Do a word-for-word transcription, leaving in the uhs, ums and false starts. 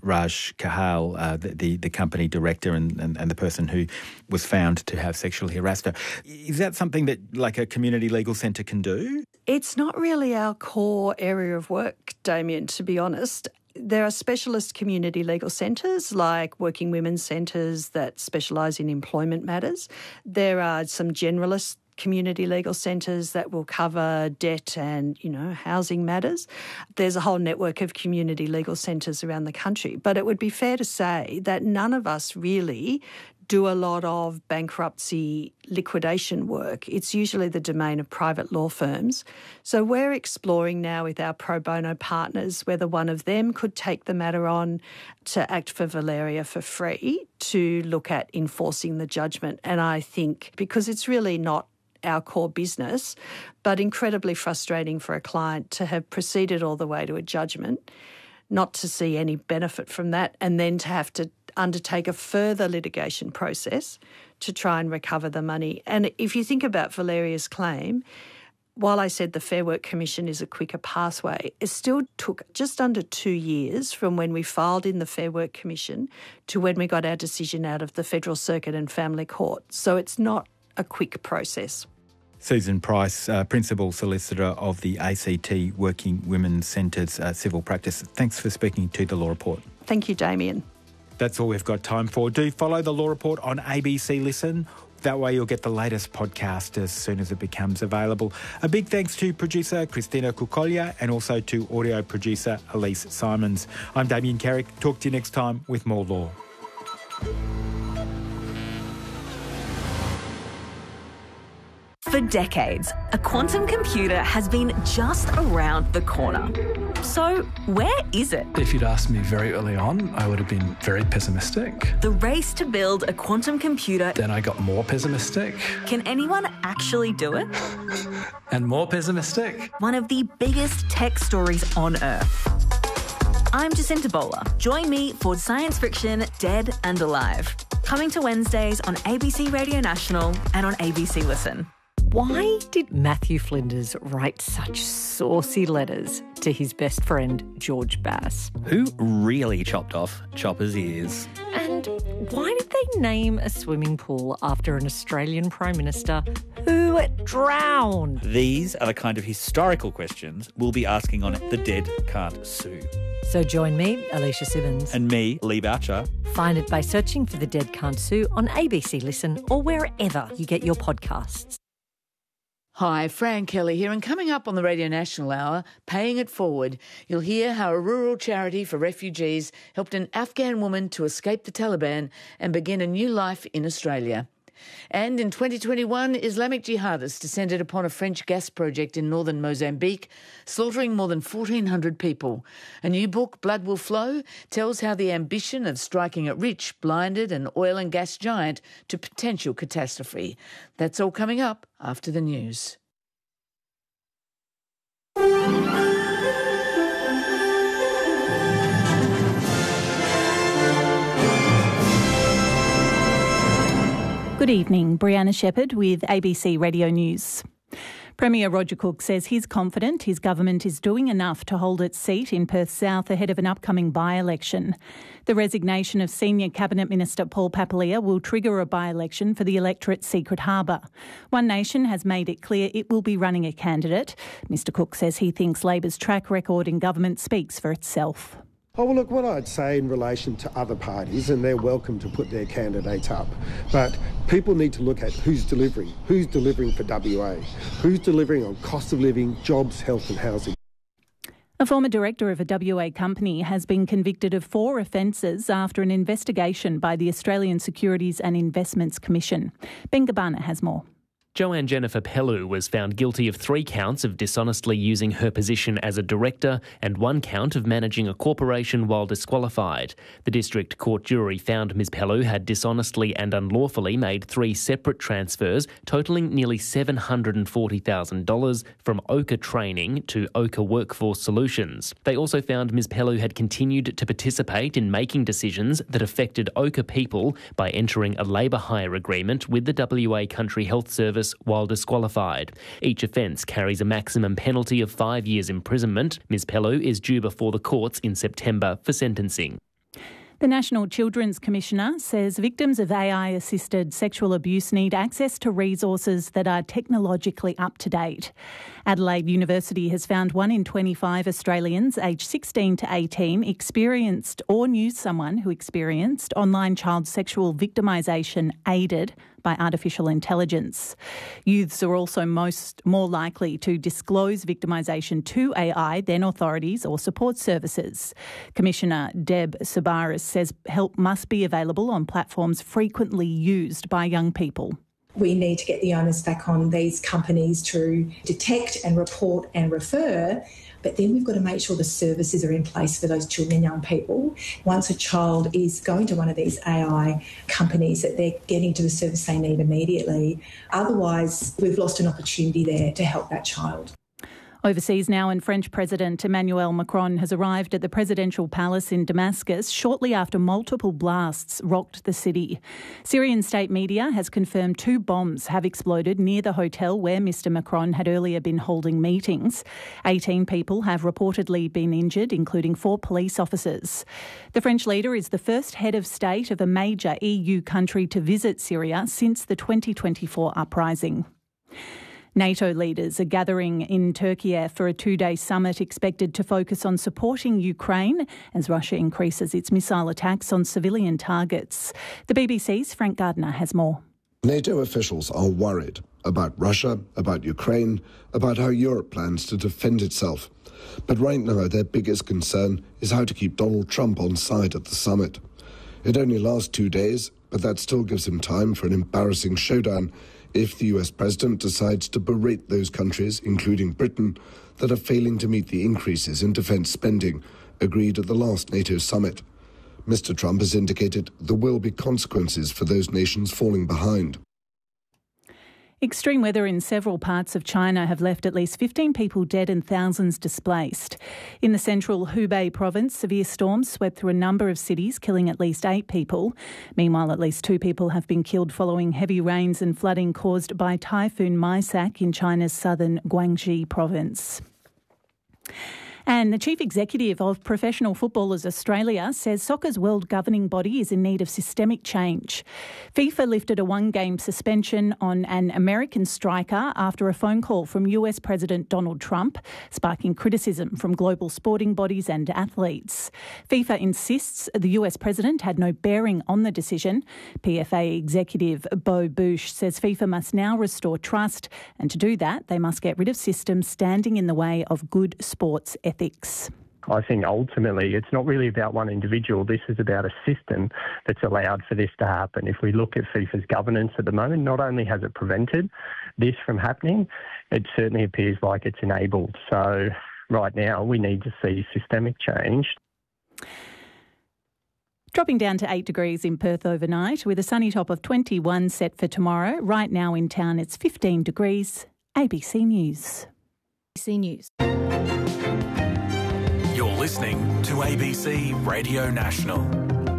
Raj Kahal, uh, the, the the company director and, and, and the person who was found to have sexually harassed her. Is that something that like a community legal centre can do? It's not really our core area of work, Damien, to be honest. There are specialist community legal centres like working women's centres that specialise in employment matters. There are some generalist community legal centres that will cover debt and, you know, housing matters. There's a whole network of community legal centres around the country. But it would be fair to say that none of us really do a lot of bankruptcy liquidation work. It's usually the domain of private law firms. So we're exploring now with our pro bono partners whether one of them could take the matter on to act for Valeria for free to look at enforcing the judgment. And I think because it's really not our core business, but incredibly frustrating for a client to have proceeded all the way to a judgment, not to see any benefit from that, and then to have to undertake a further litigation process to try and recover the money. And if you think about Valeria's claim, while I said the Fair Work Commission is a quicker pathway, it still took just under two years from when we filed in the Fair Work Commission to when we got our decision out of the Federal Circuit and Family Court. So it's not a quick process. Susan Price, uh, Principal Solicitor of the A C T Working Women's Centre's uh, Civil Practice. Thanks for speaking to The Law Report. Thank you, Damien. That's all we've got time for. Do follow The Law Report on A B C Listen. That way you'll get the latest podcast as soon as it becomes available. A big thanks to producer Christina Kukolia and also to audio producer Elise Simons. I'm Damien Carrick. Talk to you next time with more law. For decades, a quantum computer has been just around the corner. So where is it? If you'd asked me very early on, I would have been very pessimistic. The race to build a quantum computer. Then I got more pessimistic. Can anyone actually do it? And more pessimistic. One of the biggest tech stories on Earth. I'm Jacinta Bowler. Join me for Science Friction Dead and Alive. Coming to Wednesdays on A B C Radio National and on A B C Listen. Why did Matthew Flinders write such saucy letters to his best friend, George Bass? Who really chopped off Chopper's ears? And why did they name a swimming pool after an Australian Prime Minister who drowned? These are the kind of historical questions we'll be asking on The Dead Can't Sue. So join me, Alicia Simmons. And me, Lee Boucher. Find it by searching for The Dead Can't Sue on A B C Listen or wherever you get your podcasts. Hi, Fran Kelly here, and coming up on the Radio National Hour, Paying It Forward, you'll hear how a rural charity for refugees helped an Afghan woman to escape the Taliban and begin a new life in Australia. And in twenty twenty-one, Islamic jihadists descended upon a French gas project in northern Mozambique, slaughtering more than fourteen hundred people. A new book, Blood Will Flow, tells how the ambition of striking it rich blinded an oil and gas giant to potential catastrophe. That's all coming up after the news. Good evening, Brianna Shepherd with A B C Radio News. Premier Roger Cook says he's confident his government is doing enough to hold its seat in Perth South ahead of an upcoming by-election. The resignation of Senior Cabinet Minister Paul Papalia will trigger a by-election for the electorate Secret Harbour. One Nation has made it clear it will be running a candidate. Mister Cook says he thinks Labor's track record in government speaks for itself. Oh, well, look, what I'd say in relation to other parties, and they're welcome to put their candidates up, but people need to look at who's delivering, who's delivering for W A, who's delivering on cost of living, jobs, health and housing. A former director of a W A company has been convicted of four offences after an investigation by the Australian Securities and Investments Commission. Ben Gabbana has more. Joanne Jennifer Pellew was found guilty of three counts of dishonestly using her position as a director and one count of managing a corporation while disqualified. The District Court jury found Miz Pellew had dishonestly and unlawfully made three separate transfers totalling nearly seven hundred forty thousand dollars from Oka Training to Oka Workforce Solutions. They also found Miz Pellew had continued to participate in making decisions that affected Oka people by entering a labour hire agreement with the W A Country Health Service while disqualified. Each offence carries a maximum penalty of five years imprisonment. Miz Pellew is due before the courts in September for sentencing. The National Children's Commissioner says victims of A I-assisted sexual abuse need access to resources that are technologically up to date. Adelaide University has found one in twenty-five Australians aged sixteen to eighteen experienced or knew someone who experienced online child sexual victimisation aided by artificial intelligence. Youths are also most more likely to disclose victimisation to A I than authorities or support services. Commissioner Deb Sabaris says help must be available on platforms frequently used by young people. We need to get the onus back on these companies to detect and report and refer, but then we've got to make sure the services are in place for those children and young people. Once a child is going to one of these A I companies, that they're getting to the service they need immediately. Otherwise, we've lost an opportunity there to help that child. Overseas now, and French President Emmanuel Macron has arrived at the presidential palace in Damascus shortly after multiple blasts rocked the city. Syrian state media has confirmed two bombs have exploded near the hotel where Mister Macron had earlier been holding meetings. eighteen people have reportedly been injured, including four police officers. The French leader is the first head of state of a major E U country to visit Syria since the twenty twenty-four uprising. NATO leaders are gathering in Turkey for a two-day summit expected to focus on supporting Ukraine as Russia increases its missile attacks on civilian targets. The B B C's Frank Gardner has more. NATO officials are worried about Russia, about Ukraine, about how Europe plans to defend itself. But right now their biggest concern is how to keep Donald Trump on side at the summit. It only lasts two days, but that still gives him time for an embarrassing showdown if the U S president decides to berate those countries, including Britain, that are failing to meet the increases in defence spending agreed at the last NATO summit. Mister Trump has indicated there will be consequences for those nations falling behind. Extreme weather in several parts of China have left at least fifteen people dead and thousands displaced. In the central Hubei province, severe storms swept through a number of cities, killing at least eight people. Meanwhile, at least two people have been killed following heavy rains and flooding caused by Typhoon Maisak in China's southern Guangxi province. And the Chief Executive of Professional Footballers Australia says soccer's world governing body is in need of systemic change. FIFA lifted a one-game suspension on an American striker after a phone call from U S President Donald Trump, sparking criticism from global sporting bodies and athletes. FIFA insists the U S President had no bearing on the decision. P F A Executive Bo Bush says FIFA must now restore trust, and to do that, they must get rid of systems standing in the way of good sports ethics. Ethics. I think ultimately it's not really about one individual. This is about a system that's allowed for this to happen. If we look at FIFA's governance at the moment, not only has it prevented this from happening, it certainly appears like it's enabled. So right now we need to see systemic change. Dropping down to eight degrees in Perth overnight with a sunny top of twenty-one set for tomorrow. Right now in town it's fifteen degrees. A B C News. A B C News. You're listening to A B C Radio National.